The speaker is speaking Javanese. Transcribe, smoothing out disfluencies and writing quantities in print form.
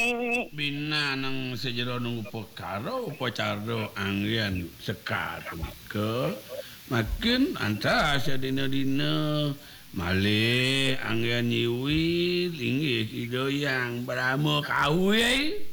Bina nang sejeroning upacara anggen sekar punika makin anta sadina-dina malih anggen nyiwi inggih kidoyang brahma kawin